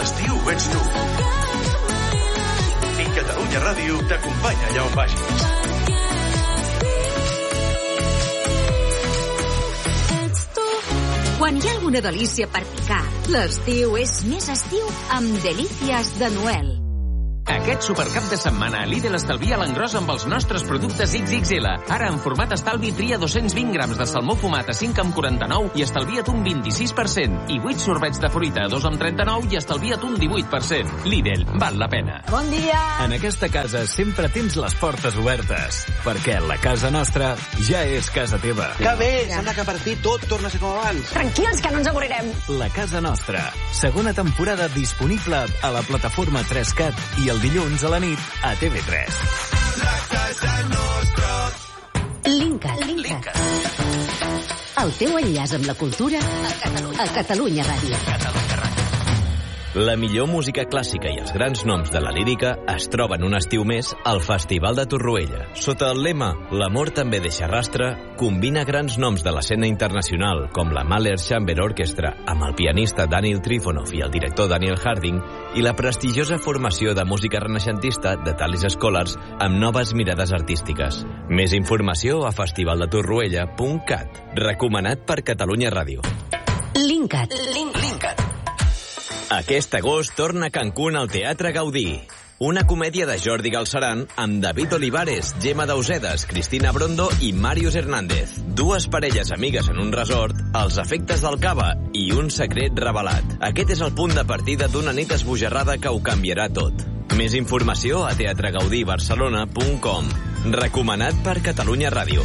L'estiu ets tu. I Catalunya Ràdio t'acompanya allà on vagis. Quan hi ha alguna delícia per picar, l'estiu és més estiu amb Delícies de Noel. Aquest supercap de setmana a Lidl estalvia l'engròs amb els nostres productes XXL. Ara, en format estalvi, tria 220 grams de salmó fumat a 5,49 i estalvia't un 26%. I 8 sorbets de fruita a 2,39 i estalvia't un 18%. Lidl, val la pena. Bon dia! En aquesta casa sempre tens les portes obertes, perquè la casa nostra ja és casa teva. Que bé! Sembla que per fi tot torna a ser com abans. Tranquils, que no ens avorrirem. La casa nostra. Segona temporada disponible a la plataforma 3CAT i el dilluns a la nit a TV3. La casa nostra. Linkat. El teu enllaç amb la cultura a Catalunya Ràdio. La millor música clàssica i els grans noms de la lírica es troben un estiu més al Festival de Torroella. Sota el lema "L'amor també deixa rastre", combina grans noms de l'escena internacional com la Mahler Chamber Orchestra amb el pianista Daniel Trifonov i el director Daniel Harding i la prestigiosa formació de música renaixentista de Talis Scholars amb noves mirades artístiques. Més informació a festivaldetorroella.cat. Recomanat per Catalunya Ràdio. Linkat. Aquest agost torna a Cancún al Teatre Gaudí. Una comèdia de Jordi Galceran amb David Olivares, Gemma Dausedas, Cristina Brondo i Màrius Hernández. Dues parelles amigues en un resort, els efectes del cava i un secret revelat. Aquest és el punt de partida d'una nit esbojarrada que ho canviarà tot. Més informació a teatregaudibarcelona.com. Recomanat per Catalunya Ràdio.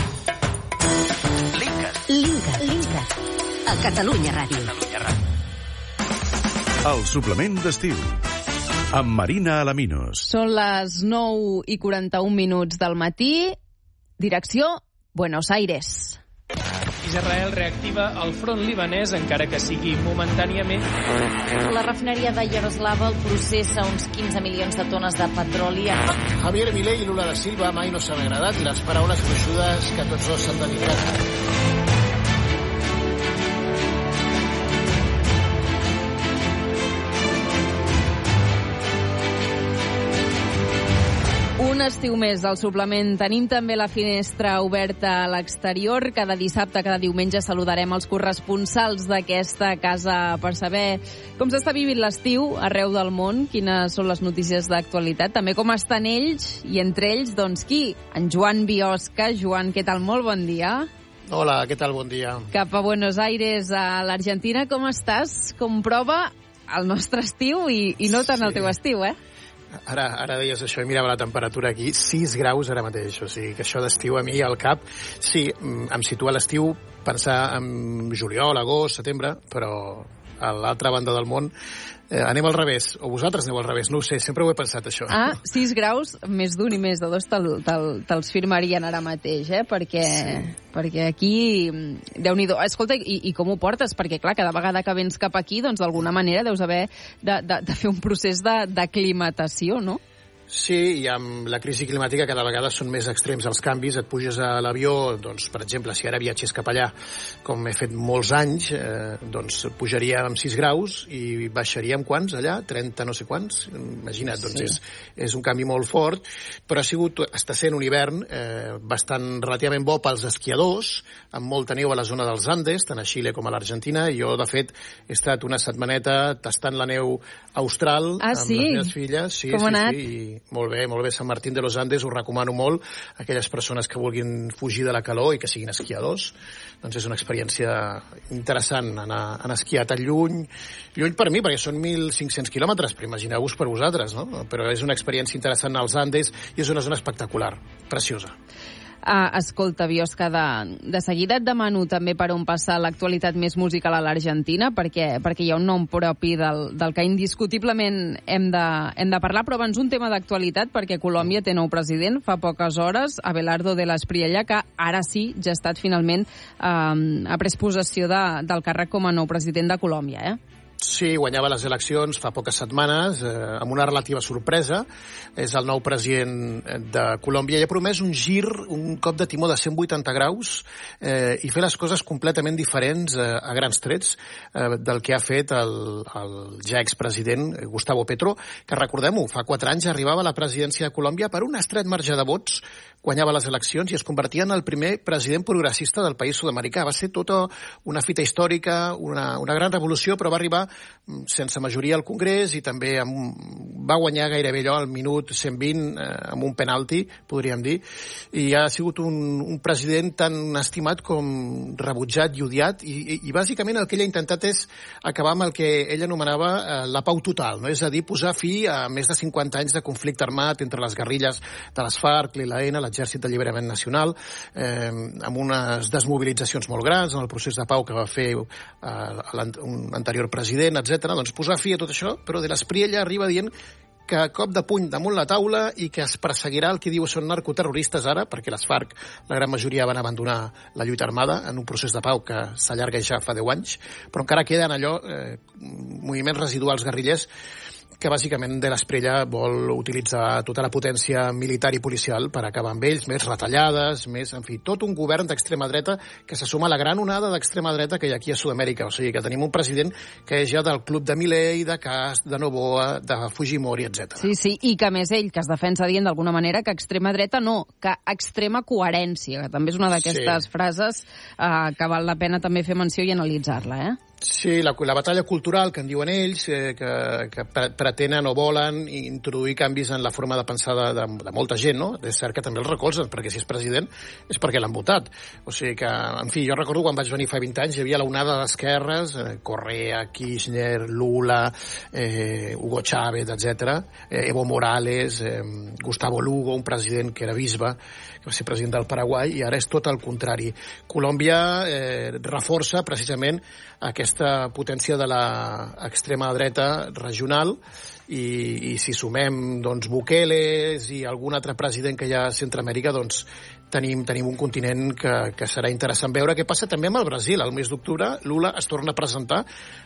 Linkat. A Catalunya Ràdio. El suplement d'estiu amb Marina Alaminos. Són les 9:41 del matí. Direcció Buenos Aires. Israel reactiva el front libanès, encara que sigui momentàniament. La refineria de Yaroslava processa uns 15 milions de tones de petroli. Javier Milei i Lula da Silva mai no s'han agradat les paraules gruixudes que tots dos s'han dedicat. Un estiu més al suplement. Tenim també la finestra oberta a l'exterior. Cada dissabte, cada diumenge saludarem els corresponsals d'aquesta casa per saber com s'està vivint l'estiu arreu del món, quines són les notícies d'actualitat, també com estan ells i entre ells, doncs, qui? En Joan Biosca. Joan, què tal? Molt bon dia. Hola, què tal? Bon dia. Cap a Buenos Aires, a l'Argentina. Com estàs? Com prova el nostre estiu i no tant el teu estiu, eh? Ara deies això i mirava la temperatura aquí, 6 graus ara mateix, o sigui que això d'estiu a mi al cap, sí, em situa l'estiu pensar en juliol, agost, setembre, però a l'altra banda del món anem al revés, o vosaltres aneu al revés, no ho sé, sempre ho he pensat això. 6 graus, més d'un i més de dos te'ls firmarien ara mateix, perquè aquí, Déu-n'hi-do. Escolta, i com ho portes? Perquè, clar, cada vegada que vens cap aquí, doncs d'alguna manera deus haver de fer un procés d'aclimatació, no? Sí, i amb la crisi climàtica cada vegada són més extrems els canvis. Et puges a l'avió, doncs, per exemple, si ara viatges cap allà, com he fet molts anys, doncs pujaria amb 6 graus i baixaria amb quants allà? 30 no sé quants? Imagina't, doncs és un canvi molt fort, però està sent un hivern bastant relativament bo pels esquiadors, amb molta neu a la zona dels Andes, tant a Xile com a l'Argentina, i jo, de fet, he estat una setmaneta tastant la neu austral amb les meves filles. Sí, com ha anat? Sí, molt bé, Sant Martín de los Andes ho recomano molt a aquelles persones que vulguin fugir de la calor i que siguin esquiadors. Doncs és una experiència interessant anar a esquiar tan lluny per mi, perquè són 1.500 quilòmetres, però imagineu-vos per vosaltres, no? Però és una experiència interessant als Andes i és una zona espectacular, preciosa. Escolta, Biosca, de seguida et demano també per on passa l'actualitat més musical a l'Argentina, perquè hi ha un nom propi del que indiscutiblement hem de parlar, però abans un tema d'actualitat, perquè Colòmbia té nou president fa poques hores, Abelardo de la Espriella, que ara sí ja ha estat finalment ha pres possessió del càrrec com a nou president de Colòmbia, Sí, guanyava les eleccions fa poques setmanes, amb una relativa sorpresa. És el nou president de Colòmbia i ha promès un gir, un cop de timó de 180 graus i fer les coses completament diferents a grans trets del que ha fet el ja expresident Gustavo Petro, que recordem-ho, fa 4 anys arribava a la presidència de Colòmbia per un estret marge de vots, guanyava les eleccions i es convertia en el primer president progressista del país sud-americà. Va ser tota una fita històrica, una gran revolució, però va arribar sense majoria al Congrés i també va guanyar gairebé allò al minut 120 amb un penalti, podríem dir, i ha sigut un president tan estimat com rebutjat i odiat i bàsicament el que ell ha intentat és acabar amb el que ell anomenava la pau total, no? És a dir, posar fi a més de 50 anys de conflicte armat entre les guerrilles de les FARC, l'ELN, l'Exèrcit d'Alliberament Nacional, amb unes desmobilitzacions molt grans en el procés de pau que va fer un anterior president, etc. Doncs posar fi a tot això, però de l'Esprí ella arriba dient que a cop de puny damunt la taula i que es perseguirà el que diu són narcoterroristes ara, perquè les FARC, la gran majoria, van abandonar la lluita armada en un procés de pau que s'allarga ja fa 10 anys, però encara queden allò moviments residuals guerrillers que bàsicament de l'Esprella vol utilitzar tota la potència militar i policial per acabar amb ells, més retallades, més, en fi, tot un govern d'extrema dreta que se suma a la gran onada d'extrema dreta que hi ha aquí a Sud-amèrica. O sigui que tenim un president que és ja del club de Milei, de Kast, de Noboa, de Fujimori, etc. Sí, i que més ell, que es defensa dient d'alguna manera que extrema dreta no, que extrema coherència, que també és una d'aquestes frases que val la pena també fer menció i analitzar-la, Sí, la batalla cultural que en diuen ells, que pretenen o volen introduir canvis en la forma de pensar de molta gent, no? És cert que també els recolzen, perquè si és president és perquè l'han votat. O sigui que, en fi, jo recordo quan vaig venir fa 20 anys, hi havia la onada d'esquerres, Correa, Kirchner, Lula, Hugo Chávez, etc. Evo Morales, Gustavo Lugo, un president que era bisbe, que va ser president del Paraguai, i ara és tot el contrari. Colòmbia reforça precisament aquesta potència de l'extrema dreta regional i si sumem doncs, Bukele i algun altre president que hi ha a Centroamèrica, doncs tenim un continent que serà interessant veure què passa també amb el Brasil. El mes d'octubre Lula es torna a presentar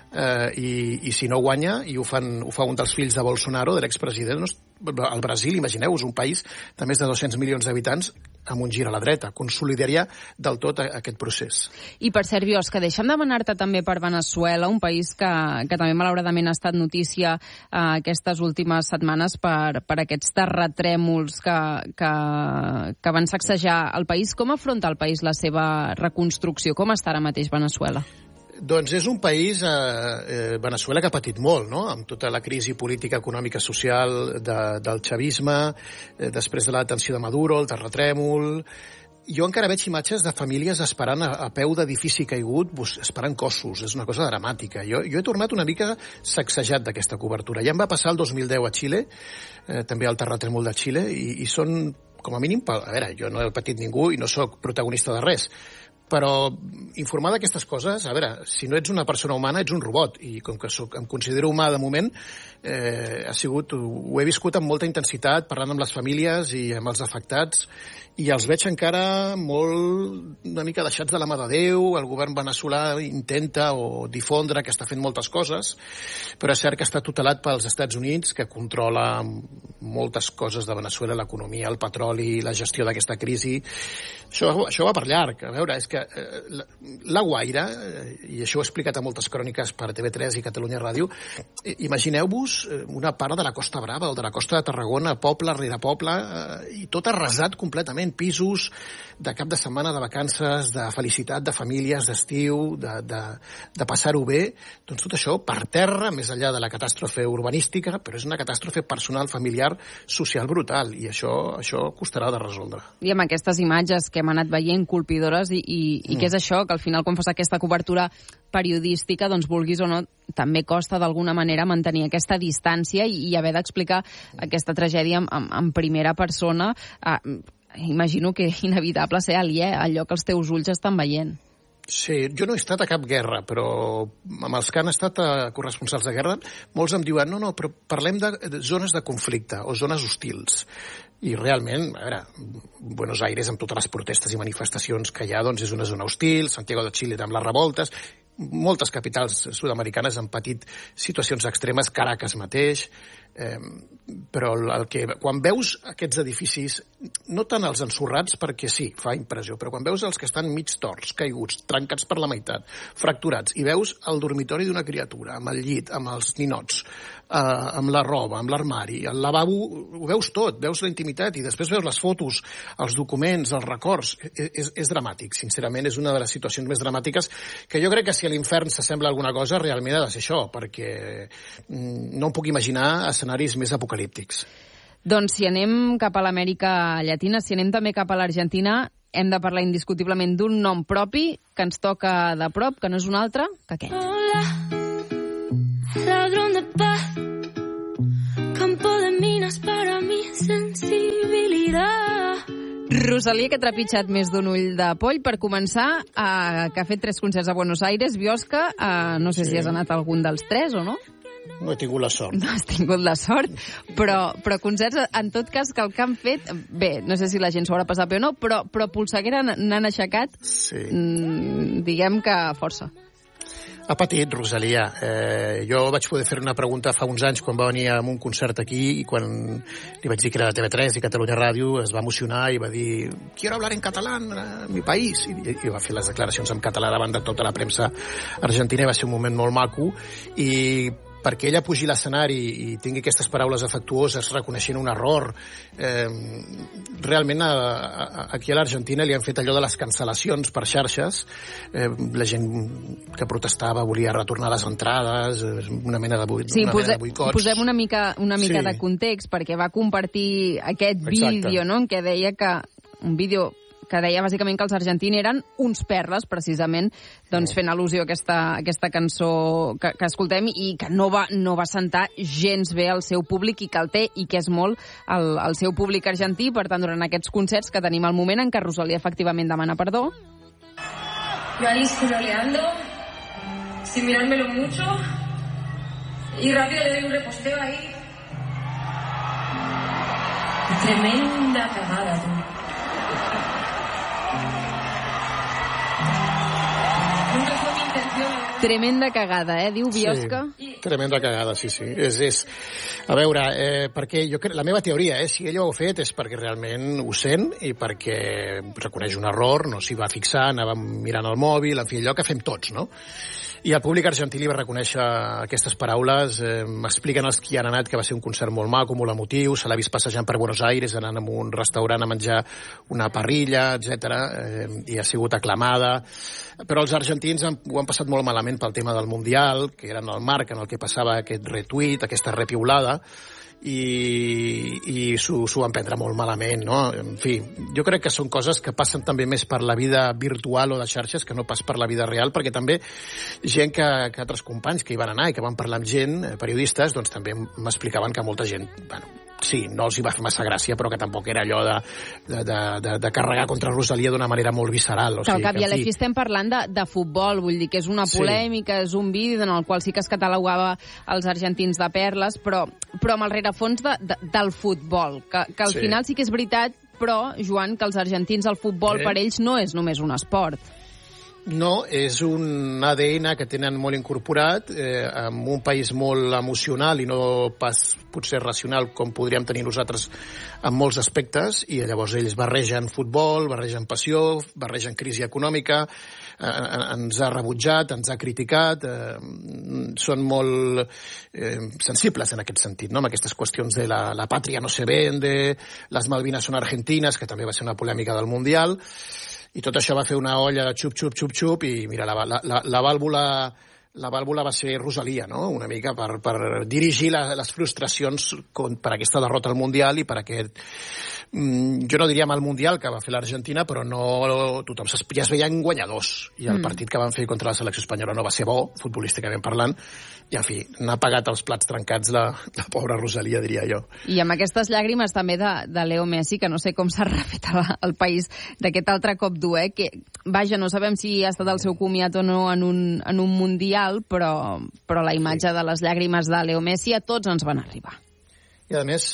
i si no guanya, i ho fa un dels fills de Bolsonaro, de l'expresident, doncs, el Brasil, imagineu-vos, un país de més de 200 milions d'habitants amb un gir a la dreta, consolidaria del tot aquest procés. I per cert, Biosca, deixa'm demanar-te també per Veneçuela, un país que també malauradament ha estat notícia aquestes últimes setmanes per aquests terratrèmols que van sacsejar el país. Com afronta el país la seva reconstrucció? Com està ara mateix Veneçuela? Doncs és un país, Veneçuela, que ha patit molt, no?, amb tota la crisi política, econòmica, social del chavisme, després de la detenció de Maduro, el terratrèmol. Jo encara veig imatges de famílies esperant a peu d'edifici caigut, esperant cossos. És una cosa dramàtica. Jo he tornat una mica sacsejat d'aquesta cobertura. Ja em va passar el 2010 a Xile, també al terratrèmol de Xile, i són, com a mínim, a veure, jo no he patit ningú i no sóc protagonista de res, però informar d'aquestes coses, a veure, si no ets una persona humana, ets un robot, i com que em considero humà de moment, ho he viscut amb molta intensitat, parlant amb les famílies i amb els afectats, i els veig encara una mica deixats de la mà de Déu. El govern veneçolà intenta o difondre que està fent moltes coses, però és cert que està tutelat pels Estats Units, que controla moltes coses de Veneçuela, l'economia, el petroli, la gestió d'aquesta crisi. Això va per llarg. A veure, és que La Guaira, i això ho he explicat a moltes cròniques per TV3 i Catalunya Ràdio, imagineu-vos una part de la Costa Brava o de la costa de Tarragona, poble rere poble, i tot arrasat completament, pisos de cap de setmana, de vacances, de felicitat, de famílies, d'estiu, de passar-ho bé. Doncs tot això per terra, més enllà de la catàstrofe urbanística, però és una catàstrofe personal, familiar, social brutal, i això costarà de resoldre. I amb aquestes imatges que hem anat veient colpidores i què és això, que al final quan fas aquesta cobertura periodística, doncs vulguis o no, també costa d'alguna manera mantenir aquesta distància i haver d'explicar aquesta tragèdia en primera persona. Imagino que és inevitable ser aliè a allò que els teus ulls estan veient. Sí, jo no he estat a cap guerra, però amb els que han estat corresponsals de guerra, molts em diuen, no, però parlem de zones de conflicte o zones hostils. I realment, a veure, Buenos Aires, amb totes les protestes i manifestacions que hi ha, doncs és una zona hostil, Santiago de Chile amb les revoltes, moltes capitals sud-americanes han patit situacions extremes, Caracas mateix, però quan veus aquests edificis, no tant els ensorrats, perquè sí, fa impressió, però quan veus els que estan mig torts, caiguts, trencats per la meitat, fracturats, i veus el dormitori d'una criatura, amb el llit, amb els ninots, amb la roba, amb l'armari, el lavabo, ho veus tot, veus la intimitat, i després veus les fotos, els documents, els records, és dramàtic, sincerament, és una de les situacions més dramàtiques, que jo crec que si a l'infern s'assembla alguna cosa, realment ha de ser això, perquè no em puc imaginar escenaris més apocalíptics. Doncs si anem cap a l'Amèrica Llatina, si anem també cap a l'Argentina, hem de parlar indiscutiblement d'un nom propi que ens toca de prop, que no és un altre que aquest. Hola, ladrón de paz, campo de minas para mi sensibilidad. Rosalía, que ha trepitjat més d'un ull de poll. Per començar, que ha fet 3 concerts a Buenos Aires, Biosca, no sé si has anat a algun dels 3 o no? No he tingut la sort. No has tingut la sort, però concerts, en tot cas, que el que han fet... Bé, no sé si la gent s'ho haurà passat bé o no, però polseguera n'han aixecat, sí. Diguem que força. Ha patit, Rosalía. Jo vaig poder fer una pregunta fa uns anys quan va venir a un concert aquí i quan li vaig dir que era de TV3 i Catalunya Ràdio es va emocionar i va dir «Quiero hablar en català en mi país» i va fer les declaracions en català davant de tota la premsa argentina i va ser un moment molt maco i perquè ella pugi a l'escenari i tingui aquestes paraules afectuoses reconeixent un error. Realment aquí a l'Argentina li han fet allò de les cancel·lacions per xarxes. La gent que protestava volia retornar les entrades, una mena de boicots. Posem una mica de context, perquè va compartir aquest vídeo, no?, en què deia que un vídeo que deia bàsicament que els argentins eren uns perles, precisament, doncs fent al·lusió a aquesta cançó que escoltem i que no va sentar gens bé al seu públic i que el té, i que és molt, el seu públic argentí. Per tant, durant aquests concerts que tenim el moment en què Rosalía efectivament demana perdó. Yo ahí scrolleando, sin mirármelo mucho, y rápido le doy un reposteo ahí. Tremenda cagada, tú. Tremenda cagada, diu Biosca. Sí, tremenda cagada, sí. A veure, perquè la meva teoria, si ella ho ha fet és perquè realment ho sent i perquè reconeix un error, no s'hi va fixar, anava mirant el mòbil, en fi, allò que fem tots, no? I el públic argentí li va reconèixer aquestes paraules. M'expliquen els qui han anat que va ser un concert molt maco, molt emotiu, se l'ha vist passejant per Buenos Aires, anant a un restaurant a menjar una parrilla, etc. I ha sigut aclamada. Però els argentins ho han passat molt malament pel tema del Mundial, que era en el marc en el que passava aquest retuit, aquesta repiulada, i s'ho van prendre molt malament, no? En fi, jo crec que són coses que passen també més per la vida virtual o de xarxes que no pas per la vida real, perquè també gent que altres companys que hi van anar i que van parlar amb gent, periodistes, doncs també m'explicaven que molta gent, bueno, sí, no els hi va fer massa gràcia, però que tampoc era allò de carregar contra Rosalía d'una manera molt visceral. Que al cap i a l'efi estem parlant de futbol, vull dir que és una polèmica, és un vídeo en el qual sí que es catalogava els argentins de perles, però amb el rerefons del futbol, que al final sí que és veritat, però, Joan, que els argentins el futbol per ells no és només un esport. No, és un ADN que tenen molt incorporat, en un país molt emocional i no pas potser racional com podríem tenir nosaltres en molts aspectes, i llavors ells barregen futbol, barregen passió, barregen crisi econòmica, ens ha rebutjat, ens ha criticat, són molt sensibles en aquest sentit, no?, amb aquestes qüestions de la pàtria no se vende, les Malvinas són argentines, que també va ser una polèmica del Mundial. I tot això va fer una olla de xup, i mira, la vàlvula va ser Rosalía, no?, una mica per dirigir les frustracions per aquesta derrota al Mundial i per aquest, jo no diria mal Mundial que va fer l'Argentina, però no tothom ja es veien guanyadors, i el partit que van fer contra la selecció espanyola no va ser bo, futbolísticament parlant, i en fi, n'ha pagat els plats trencats la pobra Rosalía, diria jo. I amb aquestes llàgrimes també de Leo Messi, que no sé com s'ha refet al país d'aquest altre cop dur, que, vaja, no sabem si ha estat el seu comiat o no en un Mundial, però la imatge de les llàgrimes de Leo Messi a tots ens van arribar. I a més,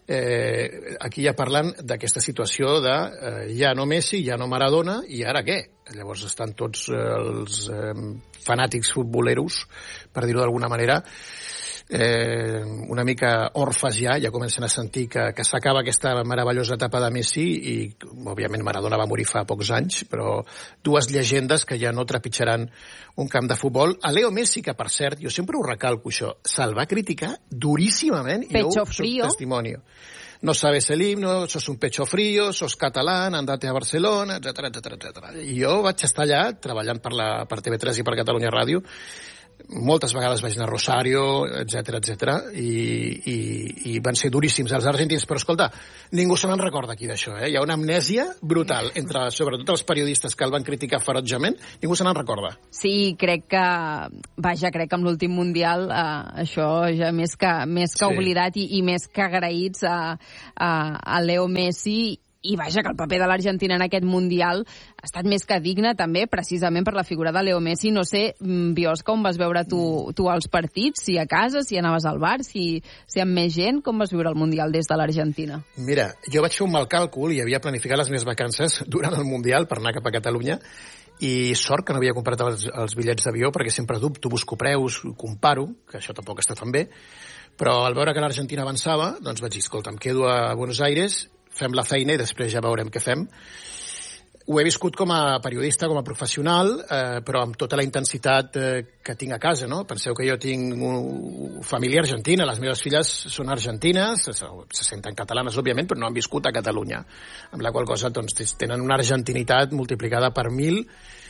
aquí ja parlen d'aquesta situació de ja no Messi, ja no Maradona, i ara què? Llavors estan tots els fanàtics futboleros, per dir-ho d'alguna manera, una mica orfes ja comencen a sentir que s'acaba aquesta meravellosa etapa de Messi i, òbviament, Maradona va morir fa pocs anys, però dues llegendes que ja no trepitjaran un camp de futbol. A Leo Messi, que, per cert, jo sempre ho recalco, això, se'l va criticar duríssimament i jo soc testimoni. No sabes el himno, sos un pecho frío, sos catalán, andate a Barcelona, etcètera, etcètera, etcètera. I jo vaig estar allà treballant per TV3 i per Catalunya Ràdio. Moltes vegades vaig anar a Rosario, etcètera, i van ser duríssims els argentins, però escolta, ningú se n'en recorda aquí d'això, Hi ha una amnèsia brutal entre, sobretot, els periodistes que el van criticar ferotgement, ningú se n'en recorda. Sí, crec que amb l'últim Mundial això ja més que oblidat i més que agraïts a Leo Messi. I vaja, que el paper de l'Argentina en aquest Mundial ha estat més que digne, també, precisament per la figura de Leo Messi. No sé, Biosca, on vas veure tu els partits? Si a casa, si anaves al bar, si amb més gent? Com vas viure el Mundial des de l'Argentina? Mira, jo vaig fer un mal càlcul i havia planificat les meves vacances durant el Mundial per anar cap a Catalunya, i sort que no havia comprat els bitllets d'avió, perquè sempre dubto, busco preus, comparo, que això tampoc està tan bé, però al veure que l'Argentina avançava, doncs vaig dir, escolta, em quedo a Buenos Aires, fem la feina i després ja veurem què fem. Ho he viscut com a periodista, com a professional, però amb tota la intensitat que tinc a casa, no? Penseu que jo tinc família argentina, les meves filles són argentines, se senten catalanes, òbviament, però no han viscut a Catalunya, amb la qual cosa doncs, tenen una argentinitat multiplicada per 1000,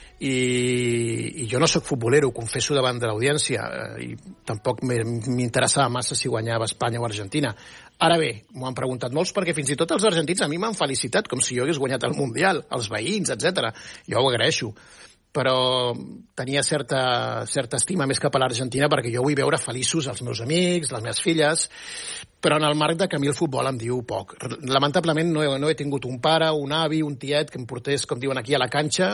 i jo no sóc futbolero, ho confesso davant de l'audiència, i tampoc m'interessava massa si guanyava Espanya o Argentina. Ara bé, m'ho han preguntat molts perquè fins i tot els argentins a mi m'han felicitat com si jo hagués guanyat el Mundial, els veïns, etc. Jo ho agraeixo, però tenia certa estima més cap a l'Argentina perquè jo vull veure feliços els meus amics, les meves filles, però en el marc de que a mi el futbol em diu poc. Lamentablement no he tingut un pare, un avi, un tiet que em portés, com diuen aquí, a la canxa,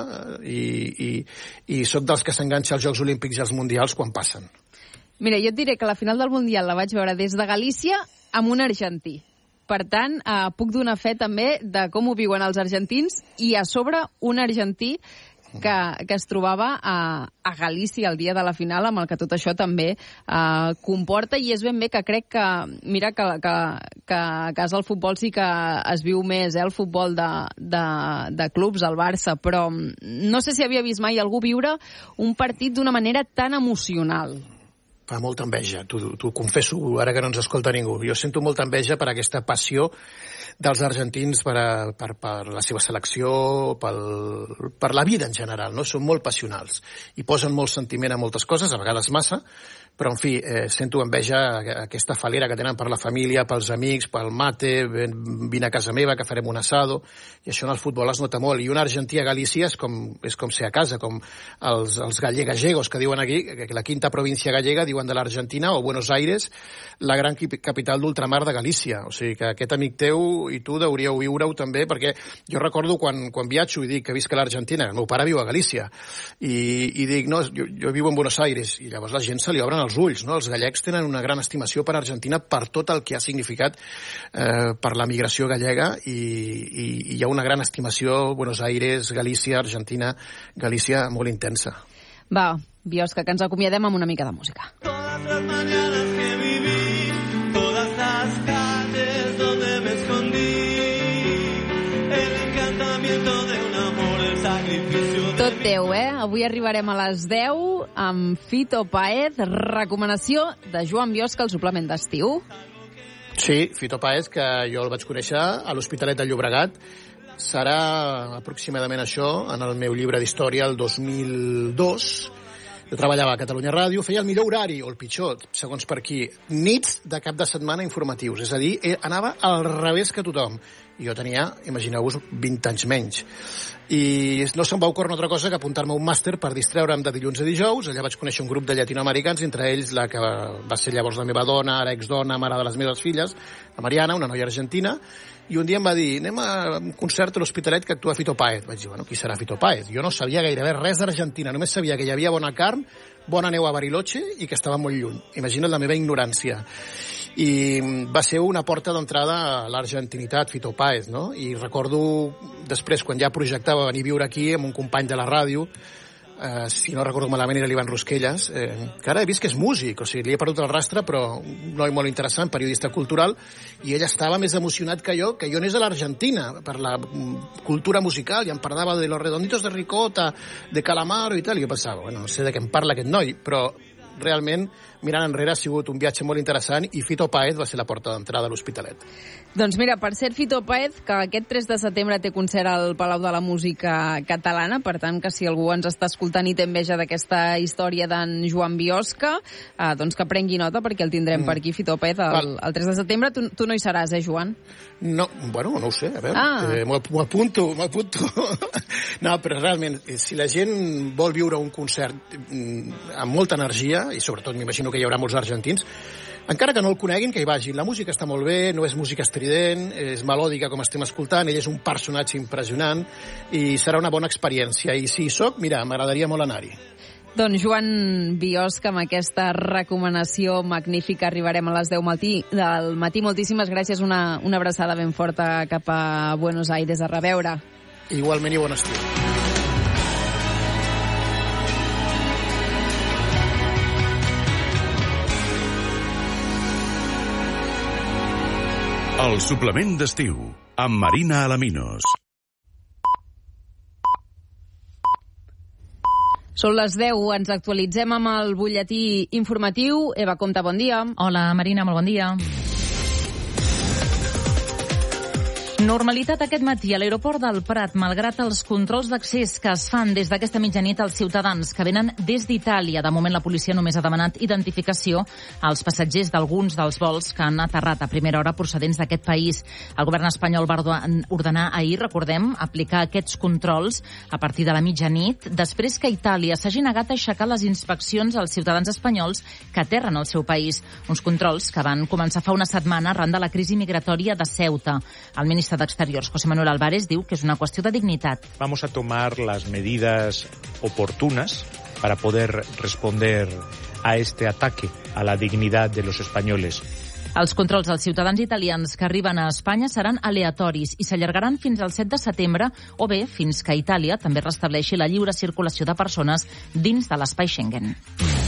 i sóc dels que s'enganxa als Jocs Olímpics i als Mundials quan passen. Mira, jo et diré que la final del Mundial la vaig veure des de Galícia amb un argentí. Per tant, puc donar fe també de com ho viuen els argentins i a sobre un argentí que es trobava a Galícia el dia de la final, amb el que tot això també comporta, i és ben bé que crec que, mira, que a casa el futbol sí que es viu més, el futbol de clubs, el Barça, però no sé si havia vist mai algú viure un partit d'una manera tan emocional. Fa molta enveja, t'ho confesso, ara que no ens escolta ningú. Jo sento molta enveja per aquesta passió dels argentins per la seva selecció, per la vida en general, no? Són molt passionals i posen molt sentiment a moltes coses, a vegades massa, però, en fi, sento enveja aquesta falera que tenen per la família, pels amics, pel mate, vine a casa meva, que farem un asado, i això en el futbol es nota molt. I un argentí a Galícia és com ser a casa, com els gallegos que diuen aquí, que la quinta província gallega diuen de l'Argentina, o Buenos Aires, la gran capital d'ultramar de Galícia. O sigui que aquest amic teu i tu hauríeu viure-ho també, perquè jo recordo quan viatjo i dic que visc a l'Argentina, el meu pare viu a Galícia, i dic, no, jo vivo en Buenos Aires, i llavors la gent se li obren els ulls, no? Els gallecs tenen una gran estimació per Argentina per tot el que ha significat per la migració gallega, i hi ha una gran estimació Buenos Aires, Galícia, Argentina, Galícia molt intensa. Va, Biosca, que ens acomiadem amb una mica de música. Todas las mañanas que viví, todas las calles donde me escondí, el encantamiento de un amor, el sacrificio de tot teu, Avui arribarem a les 10 amb Fito Páez, recomanació de Joan Biosca al suplement d'estiu. Sí, Fito Páez, que jo el vaig conèixer a l'Hospitalet de Llobregat. Serà aproximadament això en el meu llibre d'història, el 2002. Jo treballava a Catalunya Ràdio, feia el millor horari, o el pitjor, segons per qui, nits de cap de setmana informatius. És a dir, anava al revés que tothom. I jo tenia, imagineu-vos, 20 anys menys. I no se'm va ocórrer una altra cosa que apuntar-me a un màster per distreure'm de dilluns a dijous. Allà vaig conèixer un grup de llatinoamericans, entre ells la que va ser llavors la meva dona, ara exdona, mare de les meves filles, la Mariana, una noia argentina, i un dia em va dir, anem a un concert a l'Hospitalet que actua Fito Páez. Vaig dir, bueno, qui serà Fito Páez? Jo no sabia gairebé res d'Argentina, només sabia que hi havia bona carn, bona neu a Bariloche i que estava molt lluny. Imagina't la meva ignorància. i va ser una porta d'entrada a l'argentinitat, Fito Páez, no? I recordo després, quan ja projectava venir a viure aquí amb un company de la ràdio, si no recordo malament era l'Ivan Rusquelles, que ara he vist que és músic, o sigui, li he perdut el rastre, però un noi molt interessant, periodista cultural, i ell estava més emocionat que jo anés a l'Argentina per la cultura musical, i em parlava de Los Redonditos de Ricota, de Calamaro i tal, i jo pensava, bueno, no sé de què em parla aquest noi, però realment, mirant enrere, ha sigut un viatge molt interessant i Fito Páez va ser la porta d'entrada a l'Hospitalet. Doncs mira, per cert, Fito Páez, que aquest 3 de setembre té concert al Palau de la Música Catalana, per tant, que si algú ens està escoltant i té enveja d'aquesta història d'en Joan Biosca, doncs que prengui nota, perquè el tindrem per aquí, Fito Páez, el 3 de setembre. Tu no hi seràs, Joan? No, bueno, no ho sé, a veure, m'ho apunto. No, però realment, si la gent vol viure un concert amb molta energia, i sobretot m'imagino que hi haurà molts argentins, encara que no el coneguin, que hi vagin. La música està molt bé, no és música estrident, és melòdica com estem escoltant, ell és un personatge impressionant i serà una bona experiència. I si hi soc, mira, m'agradaria molt anar-hi. Doncs Joan Biosca, amb aquesta recomanació magnífica, arribarem a les 10 del matí. Moltíssimes gràcies, una abraçada ben forta cap a Buenos Aires. A reveure. Igualment i bon estiu. El suplement d'estiu, amb Marina Alaminos. Són les 10, ens actualitzem amb el butlletí informatiu. Eva Comte, bon dia. Hola, Marina, molt bon dia. Normalitat aquest matí a l'aeroport del Prat, malgrat els controls d'accés que es fan des d'aquesta mitjanit als ciutadans que venen des d'Itàlia. De moment la policia només ha demanat identificació als passatgers d'alguns dels vols que han aterrat a primera hora procedents d'aquest país. El govern espanyol va ordenar ahir, recordem, aplicar aquests controls a partir de la mitjanit, després que Itàlia s'hagi negat a aixecar les inspeccions als ciutadans espanyols que aterren al seu país. Uns controls que van començar fa una setmana arran de la crisi migratòria de Ceuta. El ministre d'Exteriors, José Manuel Álvarez, diu que és una qüestió de dignitat. Vamos a tomar las medidas oportunas para poder responder a este ataque a la dignidad de los españoles. Els controls als ciutadans italians que arriben a Espanya seran aleatoris i s'allargaran fins al 7 de setembre o bé fins que Itàlia també restableixi la lliure circulació de persones dins de l'espai Schengen.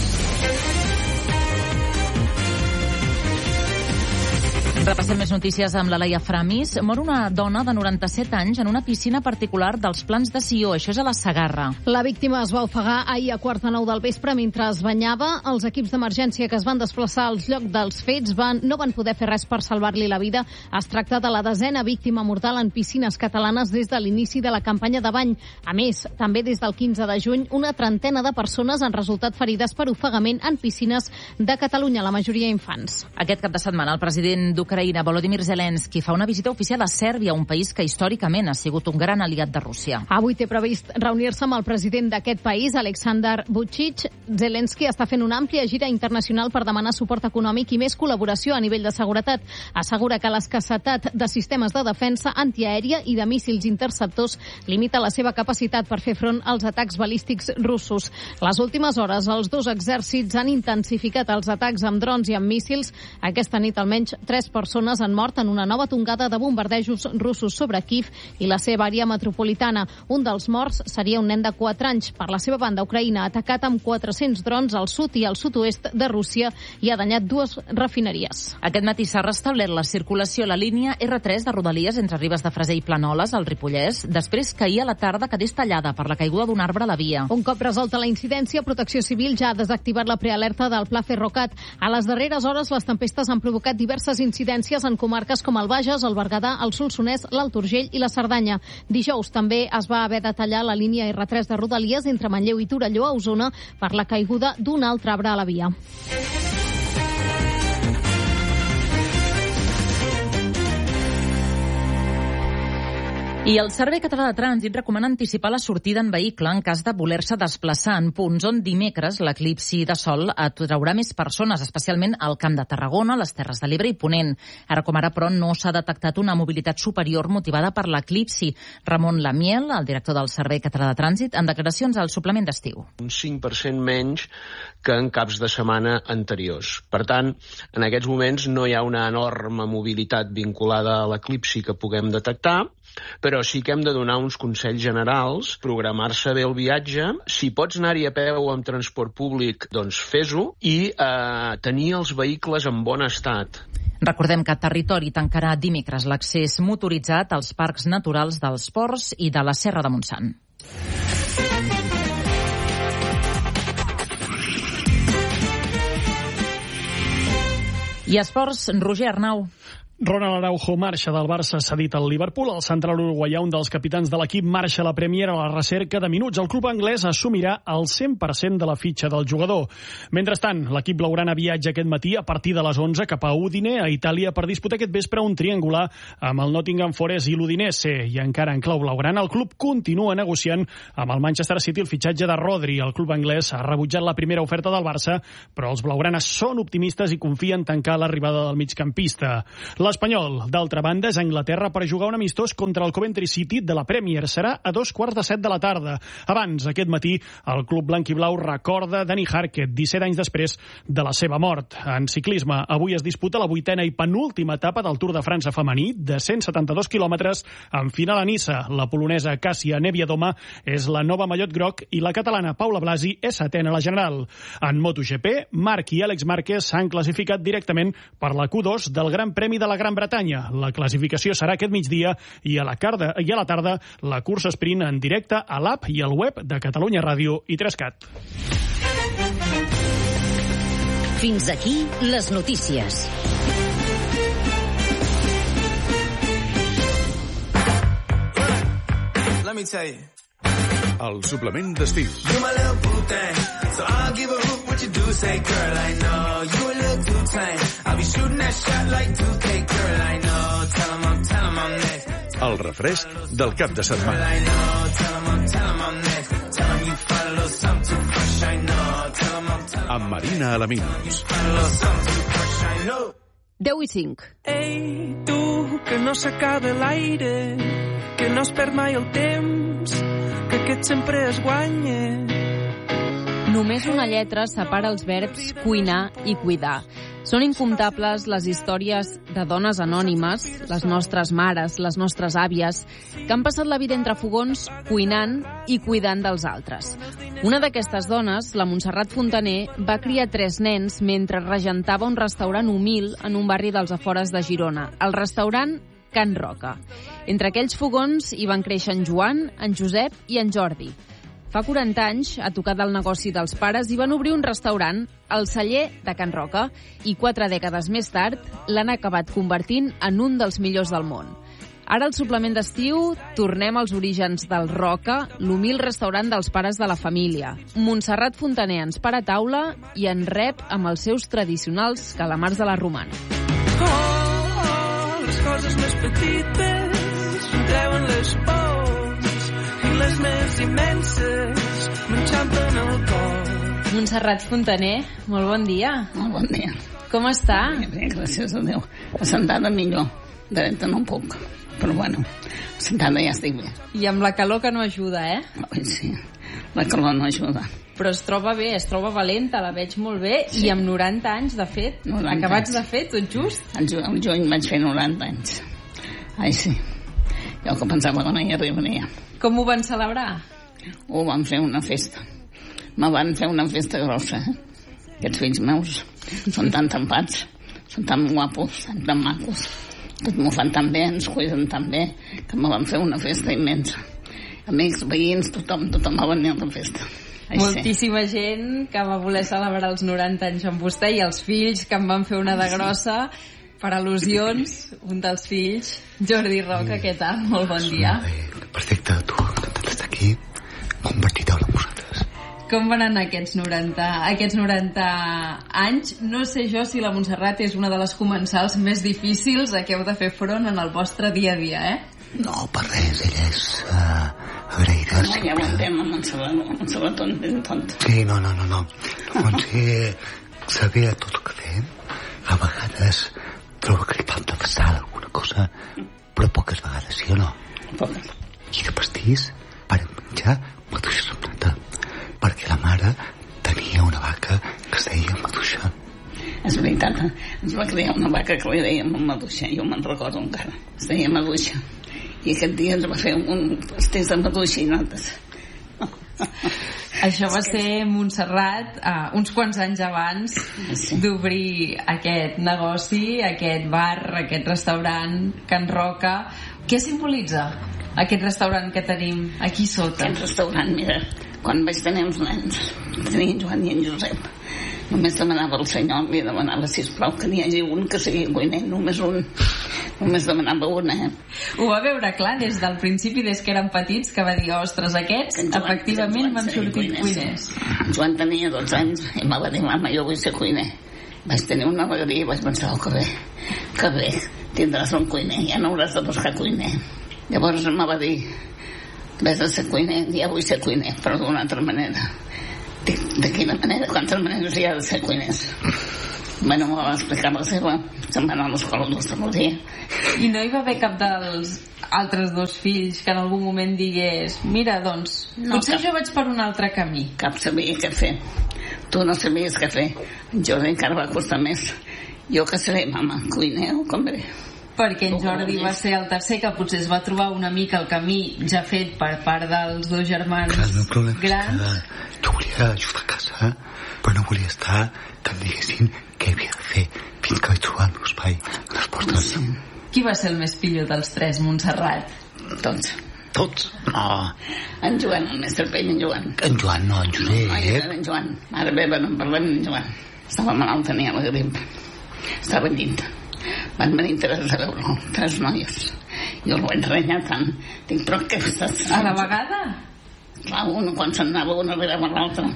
Repassem més notícies amb la Laia Framis. Mor una dona de 97 anys en una piscina particular dels Plans de Sió. Això és a la Segarra. La víctima es va ofegar ahir a 8:45 del vespre mentre es banyava. Els equips d'emergència que es van desplaçar als llocs dels fets no van poder fer res per salvar-li la vida. Es tracta de la 10a víctima mortal en piscines catalanes des de l'inici de la campanya de bany. A més, també des del 15 de juny, una trentena de persones han resultat ferides per ofegament en piscines de Catalunya, la majoria infants. Aquest cap de setmana el president d'Ucraïna, Volodymyr Zelensky, fa una visita oficial a Sèrbia, un país que històricament ha sigut un gran aliat de Rússia. Avui té previst reunir-se amb el president d'aquest país, Alexander Vučić. Zelensky està fent una àmplia gira internacional per demanar suport econòmic i més col·laboració a nivell de seguretat. Assegura que l'escassetat de sistemes de defensa antiaèria i de míssils interceptors limita la seva capacitat per fer front als atacs balístics russos. Les últimes hores, els dos exèrcits han intensificat els atacs amb drons i amb míssils. Aquesta nit, almenys 3 persones han mort en una nova tongada de bombardejos russos sobre Kíev i la seva àrea metropolitana. Un dels morts seria un nen de 4 anys. Per la seva banda, Ucraïna ha atacat amb 400 drons al sud i al sud-oest de Rússia i ha danyat 2 refineries. Aquest matí s'ha restablert la circulació a la línia R3 de Rodalies entre Ribes de Freser i Planoles, al Ripollès, després que ahir a la tarda quedés tallada per la caiguda d'un arbre a la via. Un cop resolta la incidència, Protecció Civil ja ha desactivat la prealerta del Pla Ferrocat. A les darreres hores, les tempestes han provocat diverses incidències en comarques com el Bages, el Berguedà, el Solsonès, l'Alt Urgell i la Cerdanya. Dijous també es va haver de tallar la línia R3 de Rodalies entre Manlleu i Torelló a Osona per la caiguda d'un altre arbre a la via. I el Servei Català de Trànsit recomana anticipar la sortida en vehicle en cas de voler-se desplaçar en punts on dimecres l'eclipsi de sol atraurà més persones, especialment al Camp de Tarragona, les Terres de l'Ebre i Ponent. Ara com ara, però, no s'ha detectat una mobilitat superior motivada per l'eclipsi. Ramon Lamiel, el director del Servei Català de Trànsit, en declaracions al suplement d'estiu. Un 5% menys que en caps de setmana anteriors. Per tant, en aquests moments no hi ha una enorme mobilitat vinculada a l'eclipsi que puguem detectar, però sí que hem de donar uns consells generals, programar-se bé el viatge, si pots anar-hi a peu o amb transport públic, doncs fes-ho, i tenir els vehicles en bon estat. Recordem que Territori tancarà dimecres l'accés motoritzat als parcs naturals dels Ports i de la Serra de Montsant. I esports, Roger Arnau. Ronald Araujo marxa del Barça cedit al Liverpool. El central uruguaià, un dels capitans de l'equip, marxa a la Premier a la recerca de minuts. El club anglès assumirà el 100% de la fitxa del jugador. Mentrestant, l'equip blaugrana viatja aquest matí a partir de les 11 cap a Udine, a Itàlia, per disputar aquest vespre un triangular amb el Nottingham Forest i l'Udinese. I encara en clau blaugrana, el club continua negociant amb el Manchester City el fitxatge de Rodri. El club anglès ha rebutjat la primera oferta del Barça, però els blaugranes són optimistes i confien tancar l'arribada del migcampista. L'Espanyol, d'altra banda, és a Anglaterra per jugar un amistós contra el Coventry City de la Premier. Serà a 7:15 de la tarda. Abans, aquest matí, el club blanc i blau recorda Danny Harkett, 17 anys després de la seva mort. En ciclisme, avui es disputa la 8a i penúltima etapa del Tour de França femení, de 172 quilòmetres, amb final a Niça. La polonesa Càssia Neviadoma és la nova mallot groc i la catalana Paula Blasi és setena a la general. En MotoGP, Marc i Àlex Márquez s'han classificat directament per la Q2 del Gran Premi de la Gran Bretanya. La classificació serà aquest migdia i a la tarda la cursa sprint en directe a l'app i al web de Catalunya Ràdio i 3CAT. Fins aquí les notícies. Let me tell you. El suplement d'estiu. You my little boo thing, so I'll give a hoot what you do. Say, girl, I know you a little too tame. I'll be shooting that shot like 2K, girl, I know. Tell 'em I'm next. El refresc del cap de setmana. Girl, I know. Tell 'em I'm next. Tell 'em you find a little something too fresh, I know. Tell 'em Amb Marina Alamins. find a little something too fresh, I know. 10:05. Ei, tu, que no s'acabe l'aire, que no es perd mai el temps, que aquest sempre es guanya. Només una lletra separa els verbs cuinar i cuidar. Són incomptables les històries de dones anònimes, les nostres mares, les nostres àvies, que han passat la vida entre fogons cuinant i cuidant dels altres. Una d'aquestes dones, la Montserrat Fontaner, va criar 3 nens mentre regentava un restaurant humil en un barri dels afores de Girona, el restaurant Can Roca. Entre aquells fogons hi van créixer en Joan, en Josep i en Jordi. Fa 40 anys, a tocar del negoci dels pares, hi van obrir un restaurant, el Celler de Can Roca, i 4 dècades més tard l'han acabat convertint en un dels millors del món. Ara, al suplement d'estiu, tornem als orígens del Roca, l'humil restaurant dels pares de la família. Montserrat Fontaner ens para a taula i en rep amb els seus tradicionals calamars de la Romana. Oh, les coses més petites treuen les pors i les més immenses m'enxampen el cor. Montserrat Fontaner, molt bon dia. Molt bon dia. Com està? Bé, gràcies a Déu. Assentada millor, dreta no puc, però bueno, assentada ja estic bé. I amb la calor que no ajuda, eh? Ai, sí, la calor no ajuda. Però es troba bé, es troba valenta, la veig molt bé, sí. I amb 90 anys, de fet, 90 acabats anys. De fer, tot just. El juny vaig fer 90 anys. Ai, sí. Jo que pensava que no hi arribaria. Com ho van celebrar? Ho van fer una festa. Me van fer una festa grossa, eh? Aquests fills meus són tan tampats, són tan guapos, són tan macos. Tot m'ho fan tan bé, ens cuiden tan bé, que me van fer una festa immensa. Amics, veïns, tothom va venir a la festa. Ai, moltíssima gent que va voler celebrar els 90 anys amb vostè i els fills que em van fer una de grossa per al·lusions. Un dels fills, Jordi Roca, què tal? Molt bon dia. Perfecte, tu, estàs aquí, convertit amb vosaltres. Com van anar aquests 90 anys? No sé jo si la Montserrat és una de les comensals més difícils a què heu de fer front en el vostre dia a dia, eh? No, per res, ella és agraïda. No, ja ho entenc, amb Montserrat ben tonta. Sí, no. La Montse saber tot el que fem. A vegades trobo que li falta de sal, alguna cosa, però poques vegades, sí o no? Poques. I de pastís vàrem menjar maduixa remplata, perquè la mare tenia una vaca que es deia maduixa. És veritat, ens va crear una vaca que li dèiem maduixa, jo me'n recordo encara, es deia maduixa. I aquest dia ens va fer un pastís de maduixa i notes. Això va ser Montserrat uns quants anys abans d'obrir aquest negoci, aquest bar, aquest restaurant Can Roca. Què simbolitza aquest restaurant que tenim aquí sota? Aquest restaurant, mira, quan vaig tenir uns nens, tenia en Joan i en Josep, només demanava al senyor, li demanava, sisplau, que n'hi hagi un que sigui cuiner, només un. Només demanava una, Ho va veure clar des del principi, des que eren petits, que va dir, ostres, aquests efectivament van sortir cuiners. Joan tenia 12 anys i em va dir, mama, jo vull ser cuiner. Vaig tenir una alegria i vaig pensar, que bé, tindràs un cuiner, ja no hauràs de buscar cuiner. Llavors em va dir, vés a ser cuiner, ja vull ser cuiner, però d'una altra manera. De quina manera? Quantes maneres hi ha de ser cuiners? Bueno, me va explicar la seva, se'n va anar a l'escola d'hostaleria. I no hi va haver cap dels altres dos fills que en algun moment digués, mira, doncs, potser jo vaig per un altre camí? Cap sabia què fer. Tu no sabies què fer. Jordi encara va costar més. Jo què seré, mama? Cuiner o com bé? Perquè en Jordi va ser el tercer que potser es va trobar una mica el camí ja fet per part dels dos germans grans. Jo volia ajudar a casa, però no volia estar que em diguessin què havia de fer fins que vaig trobar el meu espai a les portes. Qui va ser el més pillo dels tres, Montserrat? Tots. No. En Joan, el mestre Pell, en Joan. En Joan, no, en Josep. No, en Joan. Ara bé, no en parlem en Joan. Estava malalt, tenia la grip. Estava llit. Van venir tres a veure, tres noies. Jo el vaig renyar tant. Dic, però què estàs? A la vegada? Clar, quan se'n anava, una arribava l'altra.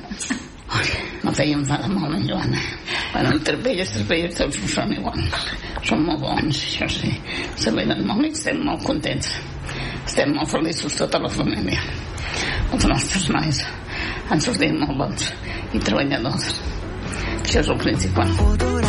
No fèiem nada molt, en Joan. Bueno, entre elles tots són iguals. Són molt bons, això sí. Se venen molt i estem molt contents. Estem molt feliços, tota la família. Els nostres nois han sortit molt bons i treballadors. Això és el principal.